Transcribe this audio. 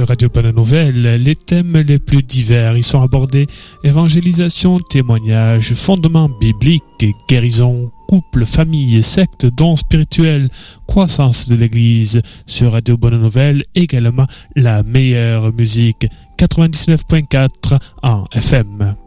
sur Radio Bonne Nouvelle, les thèmes les plus divers y sont abordés: évangélisation, témoignages, fondements bibliques, guérison, couple, famille, secte, dons spirituels, croissance de l'Église. Sur Radio Bonne Nouvelle, également la meilleure musique, 99.4 en FM.